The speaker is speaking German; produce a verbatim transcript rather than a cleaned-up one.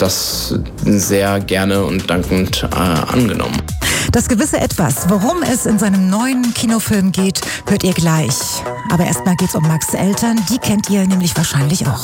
das sehr gerne und dankend äh, angenommen. Das gewisse Etwas, worum es in seinem neuen Kinofilm geht, hört ihr gleich. Aber erstmal geht's um Max' Eltern, die kennt ihr nämlich wahrscheinlich auch.